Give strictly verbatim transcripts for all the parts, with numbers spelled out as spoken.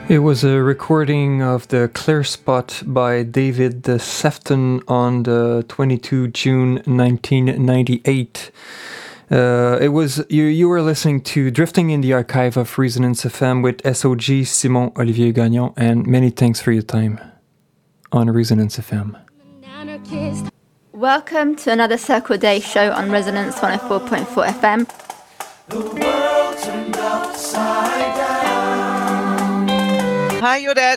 It was a recording of the Clear Spot by David Sefton on the twenty-second of June nineteen ninety-eight. Uh, it was you. You were listening to Drifting in the Archive of Resonance F M with S O G, Simon Olivier Gagnon, and many thanks for your time on Resonance F M. Welcome to another Circle Day show on Resonance one oh four point four F M. The world turned upside down. Hi, Odette.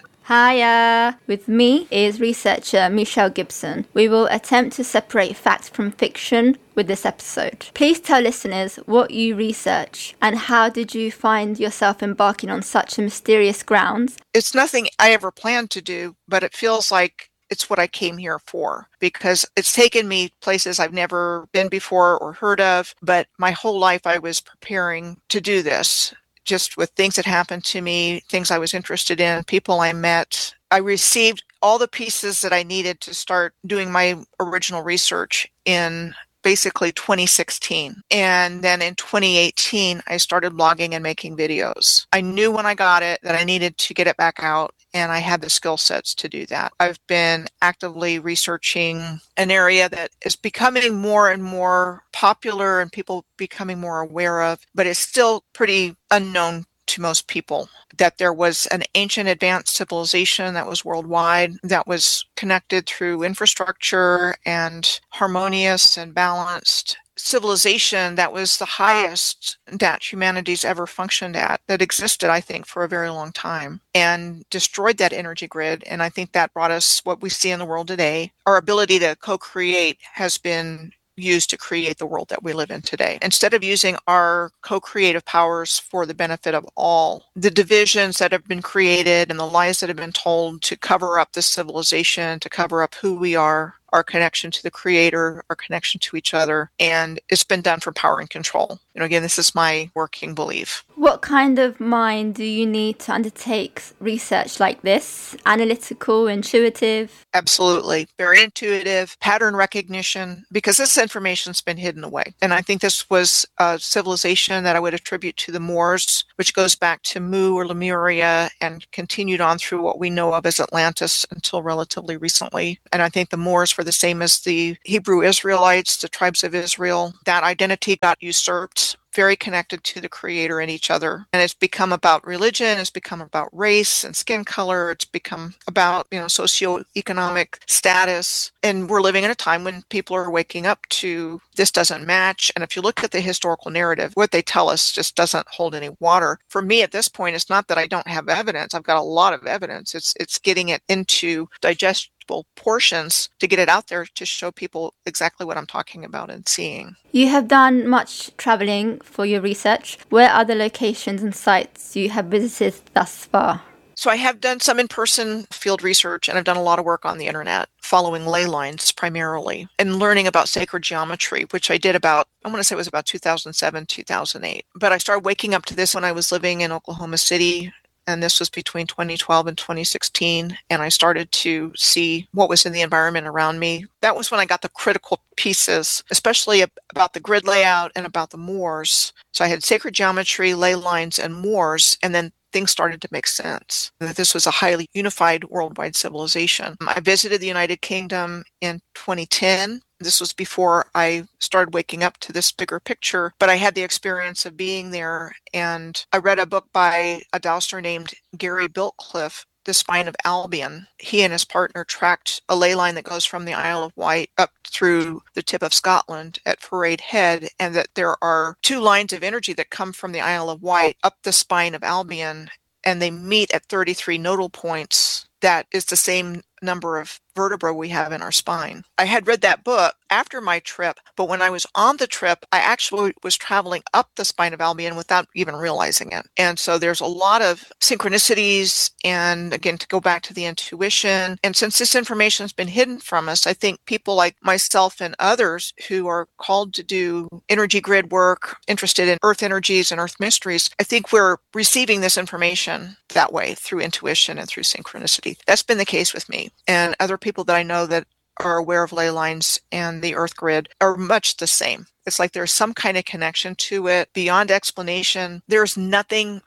Hiya! With me is researcher Michelle Gibson. We will attempt to separate fact from fiction with this episode. Please tell listeners what you research and how did you find yourself embarking on such a mysterious grounds? It's nothing I ever planned to do, but it feels like it's what I came here for, because it's taken me places I've never been before or heard of, but my whole life I was preparing to do this. Just with things that happened to me, things I was interested in, people I met. I received all the pieces that I needed to start doing my original research in basically twenty sixteen. And then in twenty eighteen, I started blogging and making videos. I knew when I got it that I needed to get it back out, and I had the skill sets to do that. I've been actively researching an area that is becoming more and more popular and people becoming more aware of, but it's still pretty unknown to most people, that there was an ancient advanced civilization that was worldwide, that was connected through infrastructure and harmonious and balanced civilization that was the highest that humanity's ever functioned at, that existed, I think, for a very long time, and destroyed that energy grid. And I think that brought us what we see in the world today. Our ability to co-create has been used to create the world that we live in today. Instead of using our co-creative powers for the benefit of all, the divisions that have been created and the lies that have been told to cover up this civilization, to cover up who we are, our connection to the creator, our connection to each other, and it's been done for power and control. You know, again, this is my working belief. What kind of mind do you need to undertake research like this? Analytical, intuitive? Absolutely. Very intuitive, pattern recognition, because this information's been hidden away. And I think this was a civilization that I would attribute to the Moors, which goes back to Mu or Lemuria and continued on through what we know of as Atlantis until relatively recently. And I think the Moors were the same as the Hebrew Israelites, the tribes of Israel. That identity got usurped, very connected to the creator and each other. And it's become about religion, it's become about race and skin color, it's become about, you know, socioeconomic status. And we're living in a time when people are waking up to this doesn't match. And if you look at the historical narrative, what they tell us just doesn't hold any water. For me at this point, it's not that I don't have evidence. I've got a lot of evidence. It's it's getting it into digestion portions to get it out there to show people exactly what I'm talking about and seeing. You have done much traveling for your research. Where are the locations and sites you have visited thus far? So I have done some in-person field research, and I've done a lot of work on the internet, following ley lines primarily, and learning about sacred geometry, which I did about, I want to say it was about two thousand seven, two thousand eight. But I started waking up to this when I was living in Oklahoma City, and this was between twenty twelve and twenty sixteen, and I started to see what was in the environment around me. That was when I got the critical pieces, especially about the grid layout and about the Moors. So I had sacred geometry, ley lines, and Moors, and then things started to make sense, that this was a highly unified worldwide civilization. I visited the United Kingdom in twenty ten. This was before I started waking up to this bigger picture, but I had the experience of being there, and I read a book by a dowser named Gary Biltcliffe, The Spine of Albion. He and his partner tracked a ley line that goes from the Isle of Wight up through the tip of Scotland at Parade Head, and that there are two lines of energy that come from the Isle of Wight up the spine of Albion, and they meet at thirty-three nodal points. That is the same number of vertebrae we have in our spine. I had read that book after my trip, but when I was on the trip, I actually was traveling up the spine of Albion without even realizing it. And so there's a lot of synchronicities, and again, to go back to the intuition. And since this information has been hidden from us, I think people like myself and others who are called to do energy grid work, interested in earth energies and earth mysteries, I think we're receiving this information that way through intuition and through synchronicity. That's been the case with me. And other people that I know that are aware of ley lines and the earth grid are much the same. It's like there's some kind of connection to it beyond explanation. There's nothing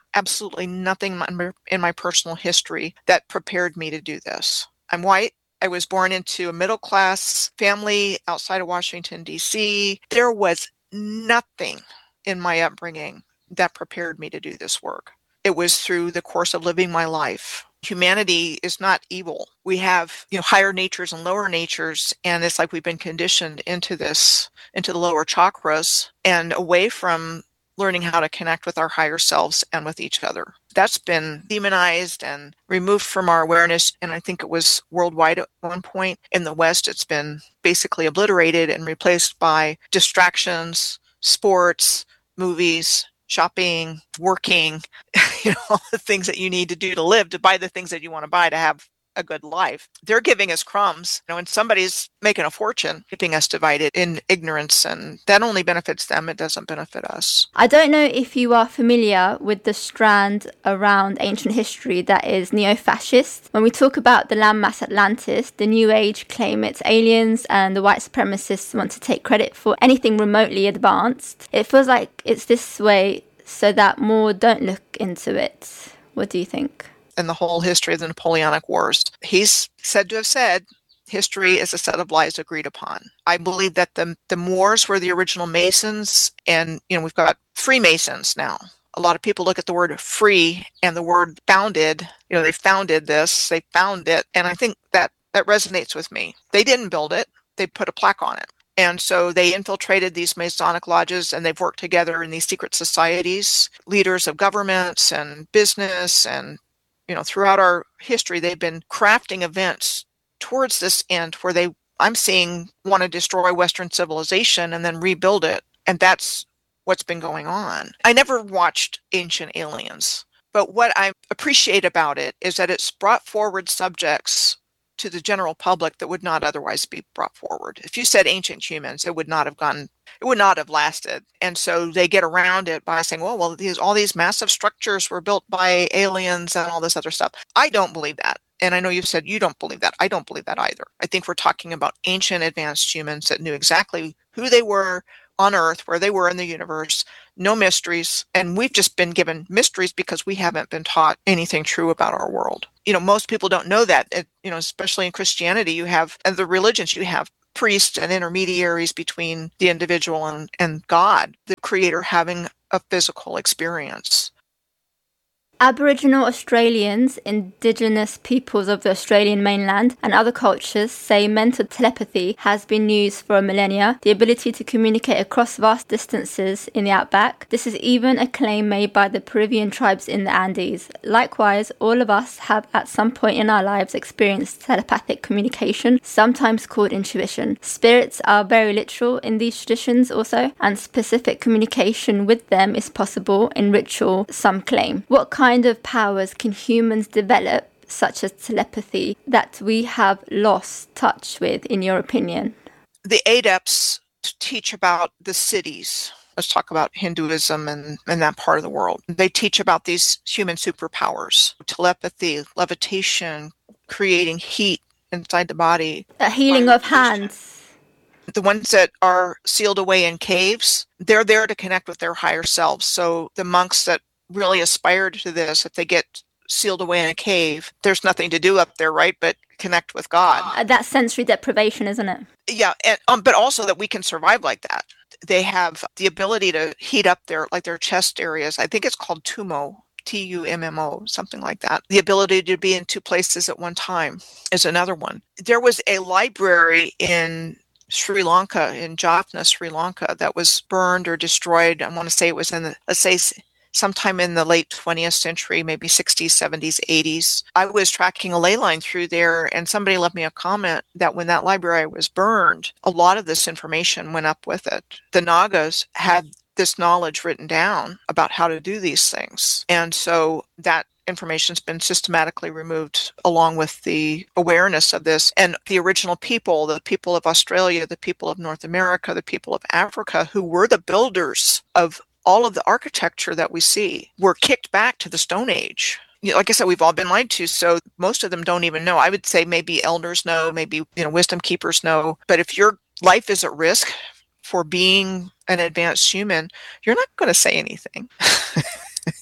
absolutely nothing in my, in my personal history that prepared me to do this. I'm white. I was born into a middle-class family outside of Washington, D C. There was nothing in my upbringing that prepared me to do this work. It was through the course of living my life. Humanity is not evil. We have, you know, higher natures and lower natures, and it's like we've been conditioned into this, into the lower chakras and away from learning how to connect with our higher selves and with each other. That's been demonized and removed from our awareness, and I think it was worldwide at one point. In the West, it's been basically obliterated and replaced by distractions, sports, movies, shopping, working, you know, all the things that you need to do to live, to buy the things that you want to buy to have a good life. They're giving us crumbs, you know, and somebody's making a fortune, keeping us divided in ignorance, and that only benefits them. It doesn't benefit us. I don't know if you are familiar with the strand around ancient history that is neo-fascist. When we talk about the landmass Atlantis, the New Age claim it's aliens, and the white supremacists want to take credit for anything remotely advanced. It feels like it's this way so that more don't look into it. What do you think? In the whole history of the Napoleonic Wars, he's said to have said, history is a set of lies agreed upon. I believe that the, the Moors were the original Masons, and, you know, we've got Freemasons now. A lot of people look at the word free and the word founded, you know, they founded this, they found it, and I think that that resonates with me. They didn't build it, they put a plaque on it. And so they infiltrated these Masonic lodges, and they've worked together in these secret societies, leaders of governments and business, and you know, throughout our history, they've been crafting events towards this end where they, I'm seeing, want to destroy Western civilization and then rebuild it. And that's what's been going on. I never watched Ancient Aliens, but what I appreciate about it is that it's brought forward subjects to the general public that would not otherwise be brought forward. If you said ancient humans, it would not have gone, it would not have lasted. And so they get around it by saying, well, well, these, all these massive structures were built by aliens and all this other stuff. I don't believe that. And I know you've said you don't believe that. I don't believe that either. I think we're talking about ancient advanced humans that knew exactly who they were on Earth, where they were in the universe, no mysteries. And we've just been given mysteries because we haven't been taught anything true about our world. You know, most people don't know that. It, you know, especially in Christianity, you have, and the religions, you have priests and intermediaries between the individual and, and God, the creator, having a physical experience. Aboriginal Australians, Indigenous peoples of the Australian mainland, and other cultures say mental telepathy has been used for millennia, the ability to communicate across vast distances in the outback. This is even a claim made by the Peruvian tribes in the Andes. Likewise, all of us have at some point in our lives experienced telepathic communication, sometimes called intuition. Spirits are very literal in these traditions also, and specific communication with them is possible in ritual, some claim. What kind kind of powers can humans develop, such as telepathy, that we have lost touch with, in your opinion? The adepts teach about the cities. Let's talk about Hinduism and, and that part of the world. They teach about these human superpowers, telepathy, levitation, creating heat inside the body. A healing of hands. The ones that are sealed away in caves, they're there to connect with their higher selves. So the monks that really aspired to this, if they get sealed away in a cave, there's nothing to do up there, right, but connect with God. Uh, that's sensory deprivation, isn't it? Yeah, and, um, but also that we can survive like that. They have the ability to heat up their, like their chest areas. I think it's called Tumo, T U M M O, something like that. The ability to be in two places at one time is another one. There was a library in Sri Lanka, in Jaffna, Sri Lanka, that was burned or destroyed. I want to say it was in the, let's say, sometime in the late twentieth century, maybe sixties, seventies, eighties. I was tracking a ley line through there, and somebody left me a comment that when that library was burned, a lot of this information went up with it. The Nagas had this knowledge written down about how to do these things. And so that information's been systematically removed along with the awareness of this. And the original people, the people of Australia, the people of North America, the people of Africa, who were the builders of all of the architecture that we see, were kicked back to the Stone Age. You know, like I said, we've all been lied to, so most of them don't even know. I would say maybe elders know, maybe, you know, wisdom keepers know. But if your life is at risk for being an advanced human, you're not going to say anything.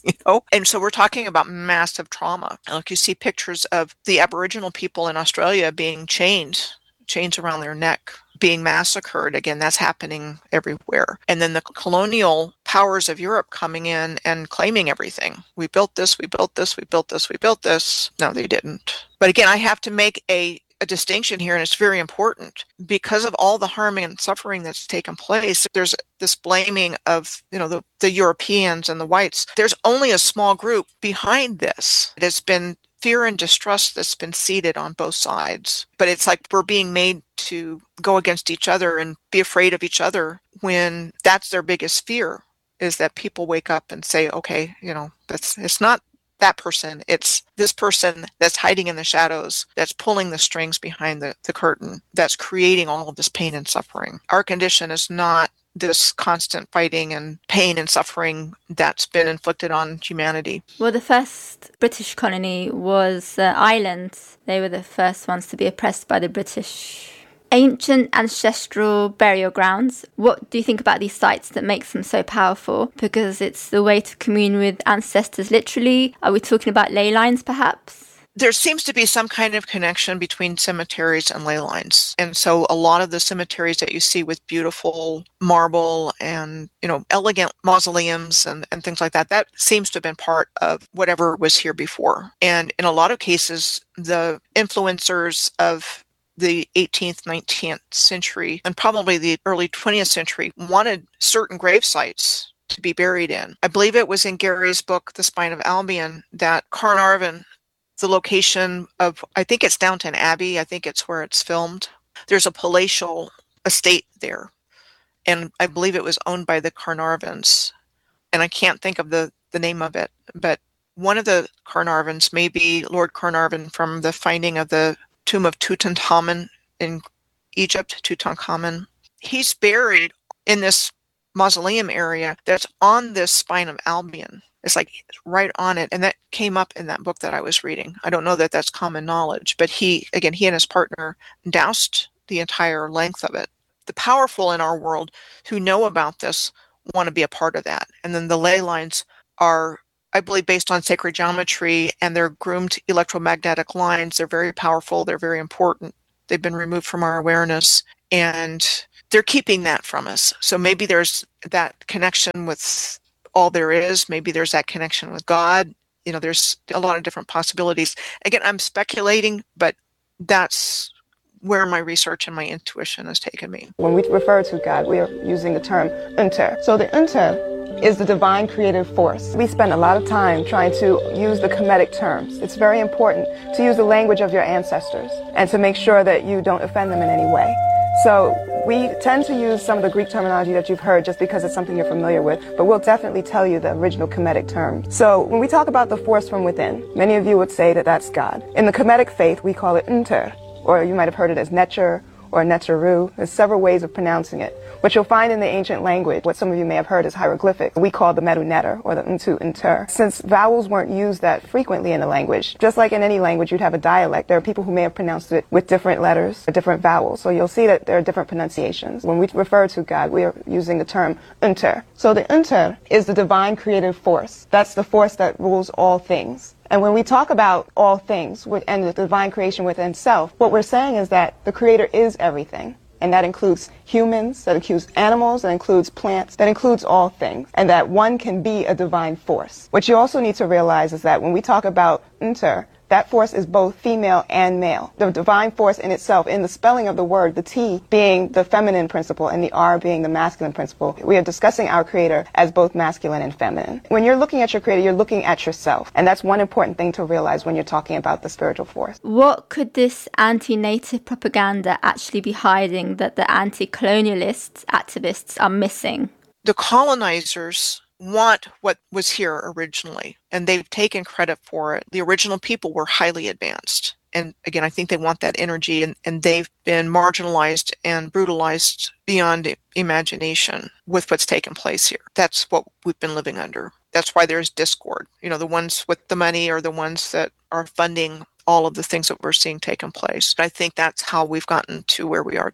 You know? And so we're talking about massive trauma. Like you see pictures of the Aboriginal people in Australia being chained, chains around their neck, being massacred. Again, that's happening everywhere. And then the colonial powers of Europe coming in and claiming everything. We built this, we built this, we built this, we built this. No, they didn't. But again, I have to make a a distinction here, and it's very important because of all the harm and suffering that's taken place. There's this blaming of, you know, the, the Europeans and the whites. There's only a small group behind this. It has been fear and distrust that's been seeded on both sides. But it's like we're being made to go against each other and be afraid of each other when that's their biggest fear, is that people wake up and say, okay, you know, that's it's not that person, it's this person that's hiding in the shadows, that's pulling the strings behind the, the curtain, that's creating all of this pain and suffering. Our condition is not this constant fighting and pain and suffering that's been inflicted on humanity. Well, the first British colony was uh, Ireland. They were the first ones to be oppressed by the British. Ancient ancestral burial grounds. What do you think about these sites that makes them so powerful? Because it's the way to commune with ancestors literally. Are we talking about ley lines perhaps? There seems to be some kind of connection between cemeteries and ley lines. And so a lot of the cemeteries that you see with beautiful marble and, you know, elegant mausoleums and, and things like that, that seems to have been part of whatever was here before. And in a lot of cases, the influencers of the eighteenth, nineteenth century, and probably the early twentieth century, wanted certain grave sites to be buried in. I believe it was in Gary's book, The Spine of Albion, that Carnarvon, the location of, I think it's Downton Abbey, I think it's where it's filmed. There's a palatial estate there, and I believe it was owned by the Carnarvons, and I can't think of the, the name of it, but one of the Carnarvons may be Lord Carnarvon from the finding of the tomb of Tutankhamun in Egypt, Tutankhamun. He's buried in this mausoleum area that's on this spine of Albion. It's like right on it. And that came up in that book that I was reading. I don't know that that's common knowledge, but he, again, he and his partner doused the entire length of it. The powerful in our world who know about this want to be a part of that. And then the ley lines are, I believe, based on sacred geometry, and they're groomed electromagnetic lines. They're very powerful. They're very important. They've been removed from our awareness, and they're keeping that from us. So maybe there's that connection with all there is. Maybe there's that connection with God. You know, there's a lot of different possibilities. Again, I'm speculating, but that's where my research and my intuition has taken me. When we refer to God, we are using the term Unter. So the Unter is the divine creative force. We spend a lot of time trying to use the Kemetic terms. It's very important to use the language of your ancestors and to make sure that you don't offend them in any way. So we tend to use some of the Greek terminology that you've heard just because it's something you're familiar with, but we'll definitely tell you the original Kemetic terms. So when we talk about the force from within, many of you would say that that's God. In the Kemetic faith, we call it Unter, or you might have heard it as Necher or Neteru. There's several ways of pronouncing it. What you'll find in the ancient language, what some of you may have heard is hieroglyphic. We call the Medu Neter or the Untu Unter. Since vowels weren't used that frequently in the language, just like in any language you'd have a dialect, there are people who may have pronounced it with different letters or different vowels. So you'll see that there are different pronunciations. When we refer to God, we are using the term Unter. So the Unter is the divine creative force. That's the force that rules all things. And when we talk about all things and the divine creation within self, what we're saying is that the Creator is everything. And that includes humans, that includes animals, that includes plants, that includes all things. And that one can be a divine force. What you also need to realize is that when we talk about Unter, that force is both female and male. The divine force in itself, in the spelling of the word, the T being the feminine principle and the R being the masculine principle, we are discussing our Creator as both masculine and feminine. When you're looking at your Creator, you're looking at yourself. And that's one important thing to realize when you're talking about the spiritual force. What could this anti-native propaganda actually be hiding that the anti-colonialist activists are missing? The colonizers want what was here originally, and they've taken credit for it. The original people were highly advanced. And again, I think they want that energy, and, and they've been marginalized and brutalized beyond imagination with what's taken place here. That's what we've been living under. That's why there's discord. You know, the ones with the money are the ones that are funding all of the things that we're seeing taking place. I think that's how we've gotten to where we are today.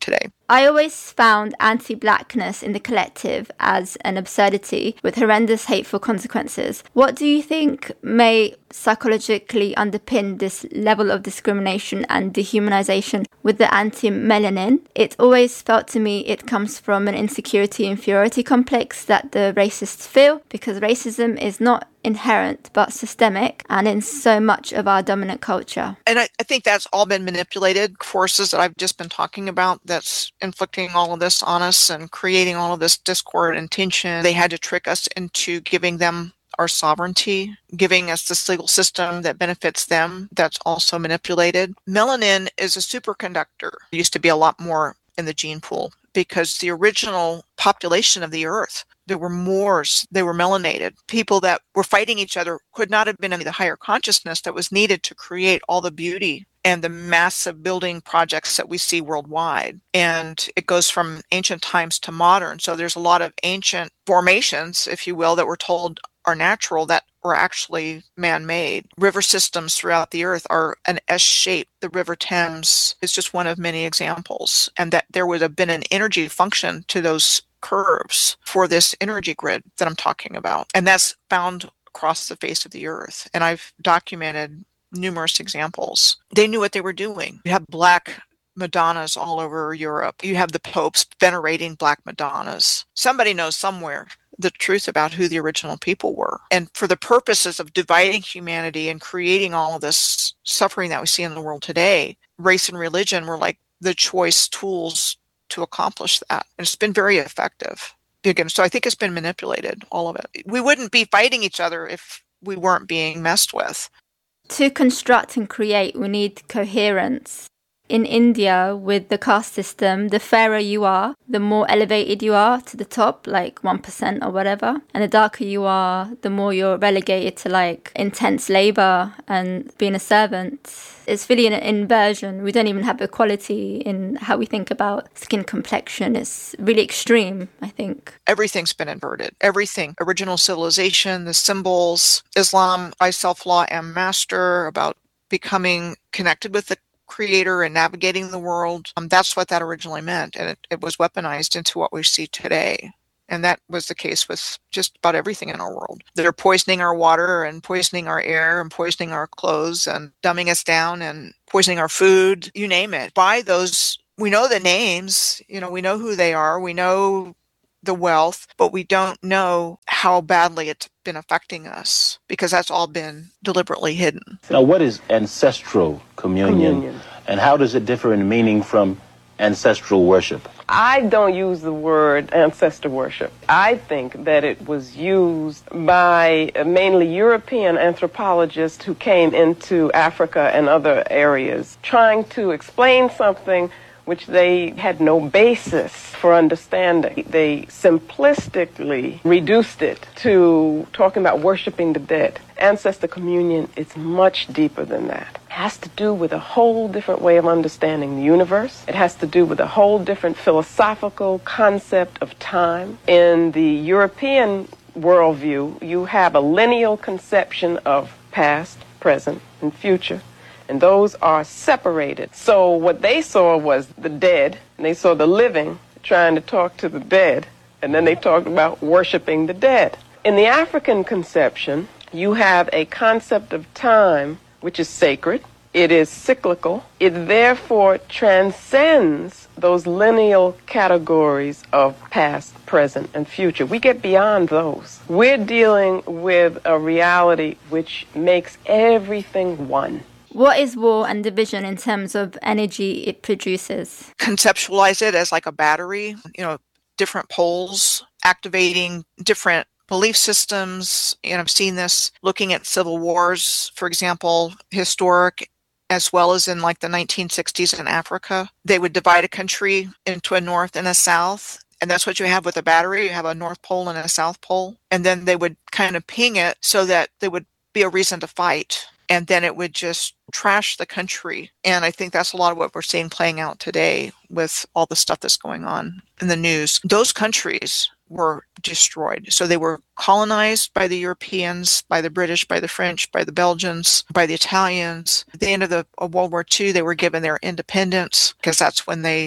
I always found anti-blackness in the collective as an absurdity with horrendous hateful consequences. What do you think may psychologically underpin this level of discrimination and dehumanization with the anti-melanin? It always felt to me it comes from an insecurity inferiority complex that the racists feel, because racism is not inherent but systemic and in so much of our dominant culture. And I, I think that's all been manipulated forces that I've just been talking about that's inflicting all of this on us and creating all of this discord and tension. They had to trick us into giving them our sovereignty, giving us this legal system that benefits them. That's also manipulated. Melanin is a superconductor. It used to be a lot more in the gene pool because the original population of the earth, there were Moors, they were melanated. People that were fighting each other could not have been in the higher consciousness that was needed to create all the beauty and the massive building projects that we see worldwide. And it goes from ancient times to modern. So there's a lot of ancient formations, if you will, that we're told are natural that were actually man-made. River systems throughout the earth are an S shape. The River Thames is just one of many examples. And that there would have been an energy function to those curves for this energy grid that I'm talking about. And that's found across the face of the earth. And I've documented numerous examples. They knew what they were doing. You have black Madonnas all over Europe. You have the popes venerating black Madonnas. Somebody knows somewhere the truth about who the original people were. And for the purposes of dividing humanity and creating all of this suffering that we see in the world today, race and religion were like the choice tools to accomplish that. And it's been very effective. Again, so I think it's been manipulated, all of it. We wouldn't be fighting each other if we weren't being messed with. To construct and create, we need coherence. In India, with the caste system, the fairer you are, the more elevated you are to the top, like one percent or whatever. And the darker you are, the more you're relegated to like intense labor and being a servant. It's really an inversion. We don't even have equality in how we think about skin complexion. It's really extreme, I think. Everything's been inverted. Everything. Original civilization, the symbols, Islam, I self-law am master, about becoming connected with the creator and navigating the world. Um, that's what that originally meant. And it, it was weaponized into what we see today. And that was the case with just about everything in our world. They're poisoning our water and poisoning our air and poisoning our clothes and dumbing us down and poisoning our food, you name it. By those, we know the names, you know, we know who they are, we know the wealth, but we don't know how badly it's been affecting us because that's all been deliberately hidden. Now, what is ancestral communion, communion, and how does it differ in meaning from ancestral worship? I don't use the word ancestor worship. I think that it was used by mainly European anthropologists who came into Africa and other areas trying to explain something which they had no basis for understanding. They simplistically reduced it to talking about worshiping the dead. Ancestor communion is much deeper than that. It has to do with a whole different way of understanding the universe. It has to do with a whole different philosophical concept of time. In the European worldview, you have a lineal conception of past, present, and future. And those are separated. So what they saw was the dead, and they saw the living trying to talk to the dead, and then they talked about worshiping the dead. In the African conception, you have a concept of time which is sacred. It is cyclical. It therefore transcends those lineal categories of past, present, and future. We get beyond those. We're dealing with a reality which makes everything one. What is war and division in terms of energy it produces? Conceptualize it as like a battery, you know, different poles activating different belief systems. And I've seen this looking at civil wars, for example, historic, as well as in like the nineteen sixties in Africa. They would divide a country into a north and a south. And that's what you have with a battery. You have a north pole and a south pole. And then they would kind of ping it so that there would be a reason to fight. And then it would just trash the country. And I think that's a lot of what we're seeing playing out today with all the stuff that's going on in the news. Those countries were destroyed. So they were colonized by the Europeans, by the British, by the French, by the Belgians, by the Italians. At the end of the of World War Two, they were given their independence because that's when they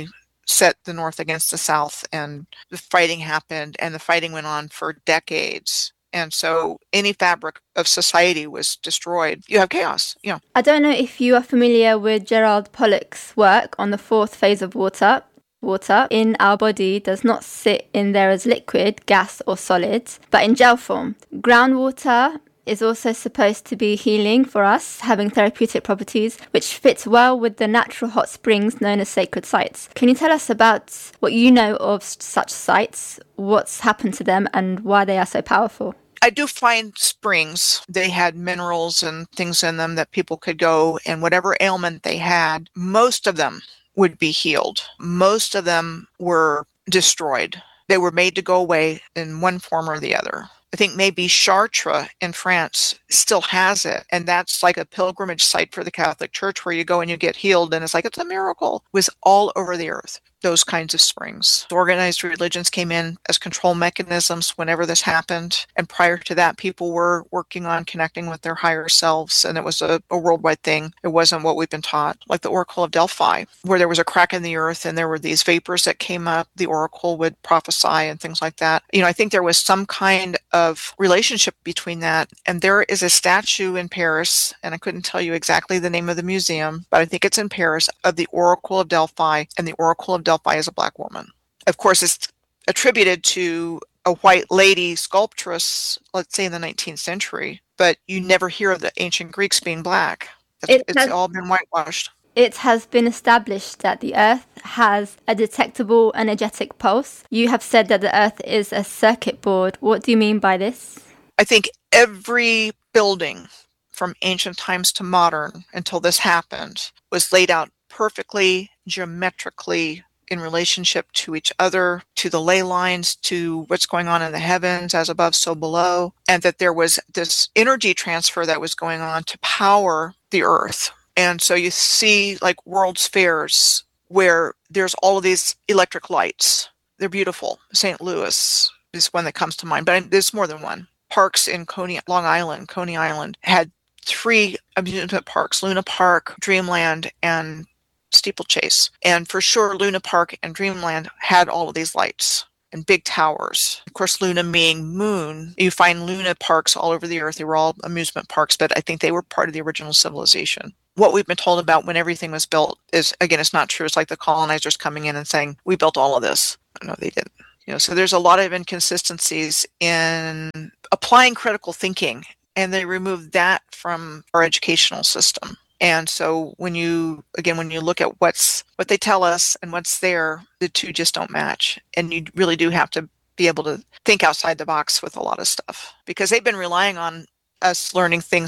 set the North against the South, and the fighting happened, and the fighting went on for decades. And so any fabric of society was destroyed. You have chaos. Yeah. I don't know if you are familiar with Gerald Pollack's work on the fourth phase of water. Water in our body does not sit in there as liquid, gas or solid, but in gel form. Groundwater is also supposed to be healing for us, having therapeutic properties, which fits well with the natural hot springs known as sacred sites. Can you tell us about what you know of such sites, what's happened to them, and why they are so powerful? I do find springs, they had minerals and things in them that people could go, and whatever ailment they had, most of them would be healed. Most of them were destroyed. They were made to go away in one form or the other. I think maybe Chartres in France still has it. And that's like a pilgrimage site for the Catholic Church where you go and you get healed. And it's like, it's a miracle. It was all over the earth, those kinds of springs. Organized religions came in as control mechanisms whenever this happened. And prior to that, people were working on connecting with their higher selves. And it was a, a worldwide thing. It wasn't what we've been taught. Like the Oracle of Delphi, where there was a crack in the earth and there were these vapors that came up. The oracle would prophesy and things like that. You know, I think there was some kind of relationship between that. And there is a statue in Paris, and I couldn't tell you exactly the name of the museum, but I think it's in Paris, of the Oracle of Delphi, and the Oracle of Delphi is a black woman. Of course, it's attributed to a white lady sculptress, let's say in the nineteenth century, but you never hear of the ancient Greeks being black. It's, It has- it's all been whitewashed. It has been established that the Earth has a detectable energetic pulse. You have said that the Earth is a circuit board. What do you mean by this? I think every building from ancient times to modern until this happened was laid out perfectly, geometrically, in relationship to each other, to the ley lines, to what's going on in the heavens, as above, so below, and that there was this energy transfer that was going on to power the Earth. And so you see like World's Fairs where there's all of these electric lights. They're beautiful. Saint Louis is one that comes to mind, but there's more than one. Parks in Coney, Long Island, Coney Island had three amusement parks, Luna Park, Dreamland, and Steeplechase. And for sure, Luna Park and Dreamland had all of these lights and big towers. Of course, Luna being moon, you find Luna parks all over the earth. They were all amusement parks, but I think they were part of the original civilization. What we've been told about when everything was built is, again, it's not true. It's like the colonizers coming in and saying, we built all of this. No, they didn't. You know, so there's a lot of inconsistencies in applying critical thinking, and they removed that from our educational system. And so when you, again, when you look at what's what they tell us and what's there, the two just don't match. And you really do have to be able to think outside the box with a lot of stuff, because they've been relying on us learning things